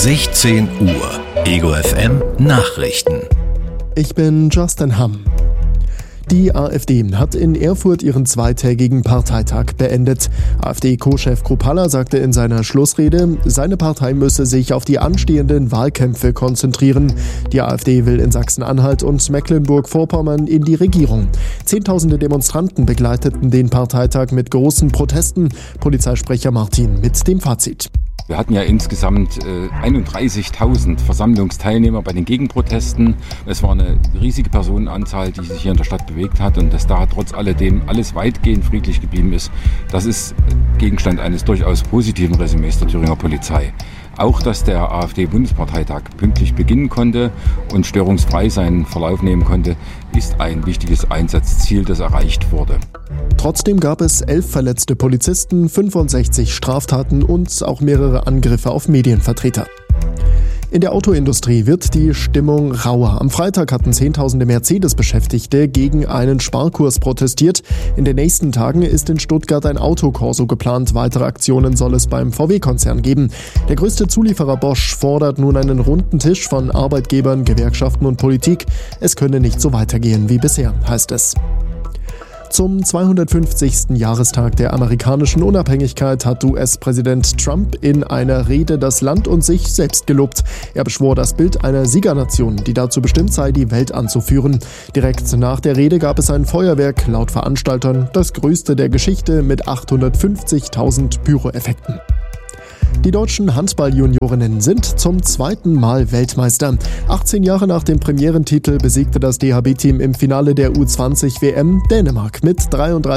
16 Uhr. Ego FM Nachrichten. Ich bin Justin Hamm. Die AfD hat in Erfurt ihren zweitägigen Parteitag beendet. AfD-Co-Chef Kruppalla sagte in seiner Schlussrede, seine Partei müsse sich auf die anstehenden Wahlkämpfe konzentrieren. Die AfD will in Sachsen-Anhalt und Mecklenburg-Vorpommern in die Regierung. Zehntausende Demonstranten begleiteten den Parteitag mit großen Protesten. Polizeisprecher Martin mit dem Fazit. Wir hatten ja insgesamt 31.000 Versammlungsteilnehmer bei den Gegenprotesten. Es war eine riesige Personenanzahl, die sich hier in der Stadt bewegt hat. Und dass da trotz alledem alles weitgehend friedlich geblieben ist, das ist Gegenstand eines durchaus positiven Resümees der Thüringer Polizei. Auch, dass der AfD-Bundesparteitag pünktlich beginnen konnte und störungsfrei seinen Verlauf nehmen konnte, ist ein wichtiges Einsatzziel, das erreicht wurde. Trotzdem gab es 11 verletzte Polizisten, 65 Straftaten und auch mehrere Angriffe auf Medienvertreter. In der Autoindustrie wird die Stimmung rauer. Am Freitag hatten Zehntausende Mercedes-Beschäftigte gegen einen Sparkurs protestiert. In den nächsten Tagen ist in Stuttgart ein Autokorso geplant. Weitere Aktionen soll es beim VW-Konzern geben. Der größte Zulieferer Bosch fordert nun einen runden Tisch von Arbeitgebern, Gewerkschaften und Politik. Es könne nicht so weitergehen wie bisher, heißt es. Zum 250. Jahrestag der amerikanischen Unabhängigkeit hat US-Präsident Trump in einer Rede das Land und sich selbst gelobt. Er beschwor das Bild einer Siegernation, die dazu bestimmt sei, die Welt anzuführen. Direkt nach der Rede gab es ein Feuerwerk, laut Veranstaltern das größte der Geschichte mit 850.000 Pyroeffekten. Die deutschen Handball-Juniorinnen sind zum zweiten Mal Weltmeister. 18 Jahre nach dem Premierentitel besiegte das DHB-Team im Finale der U20-WM Dänemark mit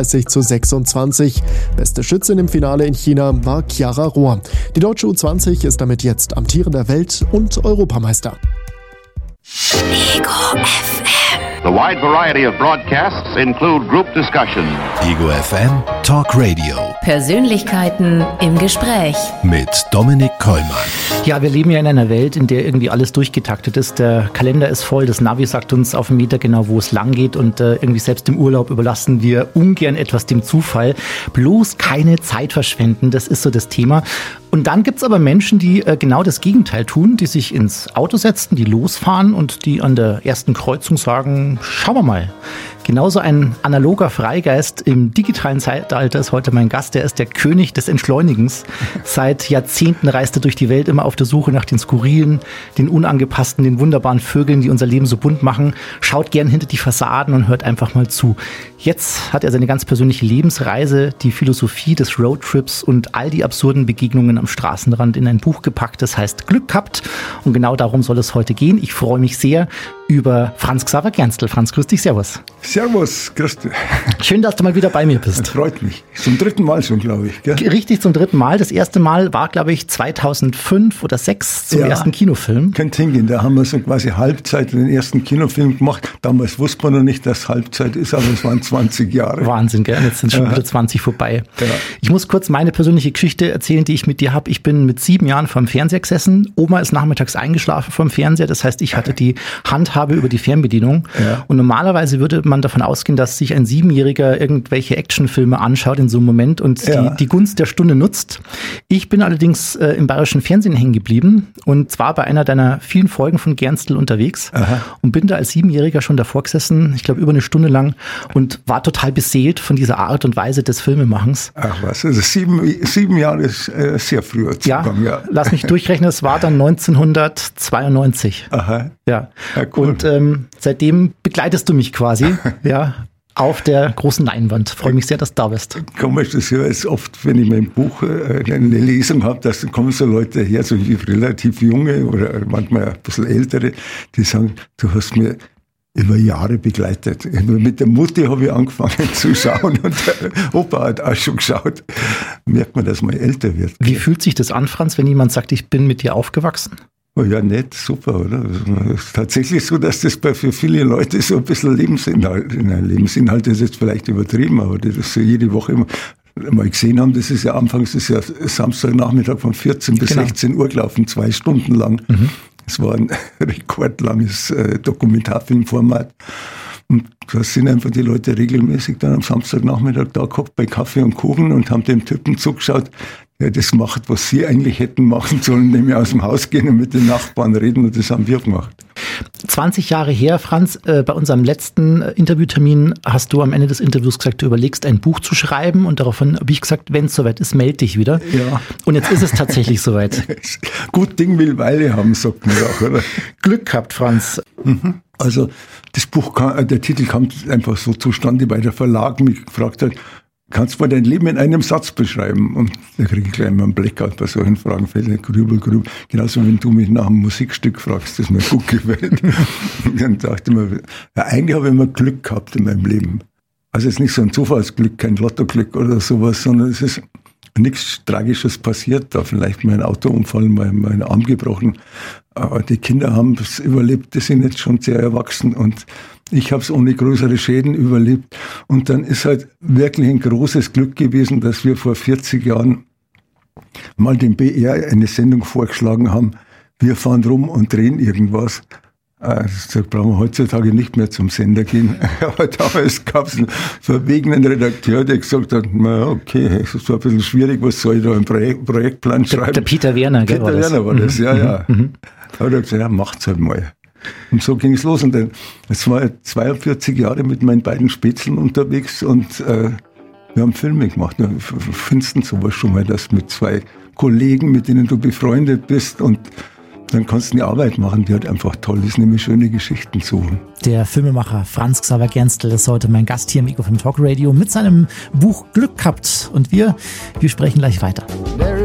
33:26. Beste Schützin im Finale in China war Chiara Rohr. Die deutsche U20 ist damit jetzt amtierender Welt- und Europameister. Ego FM. The wide variety of broadcasts include group discussion. Ego FM Talk Radio. Persönlichkeiten im Gespräch. Mit Dominik Kollmann. Ja, wir leben ja in einer Welt, in der irgendwie alles durchgetaktet ist. Der Kalender ist voll, das Navi sagt uns auf den Meter genau, wo es lang geht. Und irgendwie selbst im Urlaub überlassen wir ungern etwas dem Zufall. Bloß keine Zeit verschwenden, das ist so das Thema. Und dann gibt's aber Menschen, die genau das Gegenteil tun, die sich ins Auto setzen, die losfahren und die an der ersten Kreuzung sagen, schauen wir mal. Genauso ein analoger Freigeist im digitalen Zeitalter ist heute mein Gast. Der ist der König des Entschleunigens. Seit Jahrzehnten reist er durch die Welt immer auf der Suche nach den skurrilen, den unangepassten, den wunderbaren Vögeln, die unser Leben so bunt machen. Schaut gern hinter die Fassaden und hört einfach mal zu. Jetzt hat er seine ganz persönliche Lebensreise, die Philosophie des Roadtrips und all die absurden Begegnungen am Straßenrand in ein Buch gepackt. Das heißt Glück gehabt. Und genau darum soll es heute gehen. Ich freue mich sehr über Franz Xaver Gerstl. Franz, grüß dich, servus. Servus, grüß dich. Schön, dass du mal wieder bei mir bist. Das freut mich. Zum dritten Mal schon, glaube ich. Gell? Richtig, zum dritten Mal. Das erste Mal war, glaube ich, 2005 oder 2006 zum ersten Kinofilm. Könnte hingehen. Da haben wir so quasi Halbzeit den ersten Kinofilm gemacht. Damals wusste man noch nicht, dass Halbzeit ist, aber es waren 20 Jahre. Wahnsinn, gell? Jetzt sind schon wieder 20 vorbei. Ja. Ich muss kurz meine persönliche Geschichte erzählen, die ich mit dir habe. Ich bin mit 7 Jahren vorm Fernseher gesessen. Oma ist nachmittags eingeschlafen vorm Fernseher. Das heißt, ich hatte die Handhabe über die Fernbedienung. Ja. Und normalerweise würde man davon ausgehen, dass sich ein 7-Jähriger irgendwelche Actionfilme anschaut in so einem Moment und die Gunst der Stunde nutzt. Ich bin allerdings im bayerischen Fernsehen hängen geblieben und zwar bei einer deiner vielen Folgen von Gerstl unterwegs. Aha. Und bin da als 7-Jähriger schon davor gesessen, ich glaube über eine Stunde lang und war total beseelt von dieser Art und Weise des Filmemachens. Ach was, also 7 Jahre ist sehr früh. Ja, lass mich durchrechnen, es war dann 1992. Aha. Ja, cool. Und seitdem begleitest du mich quasi, ja, auf der großen Leinwand. Freue mich sehr, dass du da bist. Komisch, das höre ich oft, wenn ich mein Buch eine Lesung habe, dass dann kommen so Leute her, so relativ junge oder manchmal ein bisschen ältere, die sagen, du hast mir über Jahre begleitet. Mit der Mutti habe ich angefangen zu schauen und der Opa hat auch schon geschaut. Merkt man, dass man älter wird. Wie fühlt sich das an, Franz, wenn jemand sagt, ich bin mit dir aufgewachsen? Oh ja, nett, super, oder? Es ist tatsächlich so, dass das für viele Leute so ein bisschen Lebensinhalt ist jetzt vielleicht übertrieben, aber das so jede Woche immer mal gesehen haben, das ist ja anfangs, das ist ja Samstagnachmittag von 14 bis 16 Uhr gelaufen, 2 Stunden lang. Mhm. Es war ein rekordlanges Dokumentarfilmformat. Und da sind einfach die Leute regelmäßig dann am Samstagnachmittag da gehockt bei Kaffee und Kuchen und haben dem Typen zugeschaut, der das macht, was sie eigentlich hätten machen sollen, nämlich aus dem Haus gehen und mit den Nachbarn reden, und das haben wir gemacht. 20 Jahre her, Franz, bei unserem letzten Interviewtermin hast du am Ende des Interviews gesagt, du überlegst, ein Buch zu schreiben, und daraufhin habe ich gesagt, wenn es soweit ist, melde dich wieder. Ja. Und jetzt ist es tatsächlich soweit. Gut Ding will Weile haben, sagt man auch, oder? Glück gehabt, Franz. Also das Buch, der Titel kam einfach so zustande, weil der Verlag mich gefragt hat, kannst du mal dein Leben in einem Satz beschreiben? Und da kriege ich gleich mal einen Blackout bei solchen Fragen, fällt grübel. Genauso, wenn du mich nach einem Musikstück fragst, das mir gut gefällt. Dann dachte ich mir, ja, eigentlich habe ich immer Glück gehabt in meinem Leben. Also jetzt nicht so ein Zufallsglück, kein Lottoglück oder sowas, sondern es ist nichts Tragisches passiert. Da vielleicht mal ein Autounfall, mal ein Arm gebrochen. Aber die Kinder haben es überlebt, die sind jetzt schon sehr erwachsen, und ich habe es ohne größere Schäden überlebt. Und dann ist halt wirklich ein großes Glück gewesen, dass wir vor 40 Jahren mal dem BR eine Sendung vorgeschlagen haben. Wir fahren rum und drehen irgendwas. Da brauchen wir heutzutage nicht mehr zum Sender gehen. Aber damals gab es einen verwegenen Redakteur, der gesagt hat, na okay, es ist ein bisschen schwierig, was soll ich da im Projektplan schreiben? Der Peter Werner, gell? Peter Werner war das, ja. Aber er hat gesagt, ja, macht's halt mal. Und so ging es los. Und es war 42 Jahre mit meinen beiden Spätzeln unterwegs, und wir haben Filme gemacht. Findest du sowas schon mal, dass mit zwei Kollegen, mit denen du befreundet bist, und dann kannst du eine Arbeit machen, die halt einfach toll ist, nämlich schöne Geschichten suchen. Der Filmemacher Franz Xaver Gernstel ist heute mein Gast hier im Ego Film Talk Radio mit seinem Buch Glück gehabt. Und wir sprechen gleich weiter.